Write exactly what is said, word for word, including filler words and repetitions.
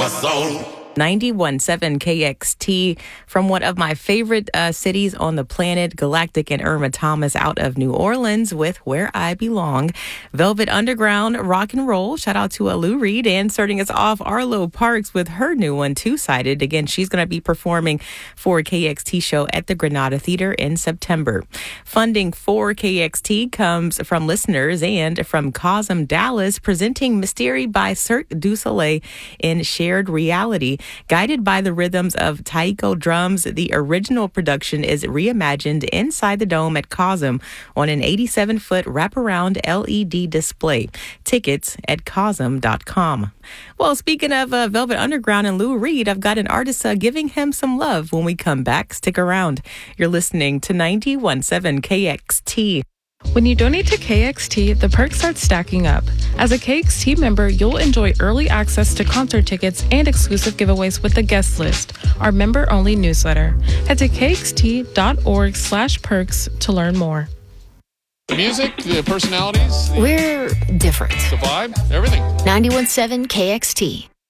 my soul. ninety-one point seven K X T from one of my favorite uh, cities on the planet, Galactic and Irma Thomas out of New Orleans with Where I Belong. Velvet Underground, Rock and Roll. Shout out to uh, Lou Reed. And starting us off, Arlo Parks with her new one, Two-Sided. Again, she's going to be performing for a K X T show at the Granada Theater in September. Funding for K X T comes from listeners and from Cosm Dallas, presenting Mystery by Cirque du Soleil in shared reality. Guided by the rhythms of taiko drums, the original production is reimagined inside the dome at Cosm on an eighty-seven foot wraparound L E D display. Tickets at cosm dot com. Well, speaking of uh, Velvet Underground and Lou Reed, I've got an artist uh, giving him some love when we come back. Stick around. You're listening to ninety-one point seven K X T. When you donate to K X T, the perks start stacking up. As a K X T member, you'll enjoy early access to concert tickets and exclusive giveaways with the guest list, our member-only newsletter. Head to kxt.org slash perks to learn more. The music, the personalities, the, We're different. the vibe, everything. ninety-one point seven K X T.